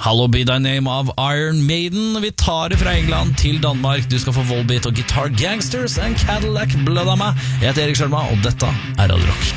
Hallo Be Thy Name av Iron Maiden. Vi tar det fra England til Danmark. Du skal få Volbeat og Guitar Gangsters and Cadillac Blood av meg. Jeg heter Erik Sjarma, og dette er Radio Rock.